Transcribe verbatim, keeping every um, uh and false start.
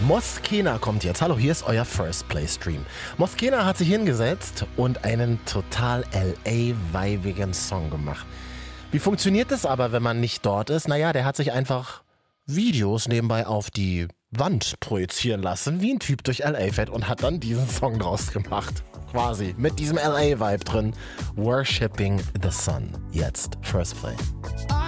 Moskena kommt jetzt. Hallo, hier ist euer First Play Stream. Moskena hat sich hingesetzt und einen total L A-weibigen Song gemacht. Wie funktioniert das aber, wenn man nicht dort ist? Naja, der hat sich einfach Videos nebenbei auf die Wand projizieren lassen, wie ein Typ durch L A fährt und hat dann diesen Song draus gemacht. Quasi mit diesem L A-Vibe drin. Worshipping the Sun. Jetzt First Play.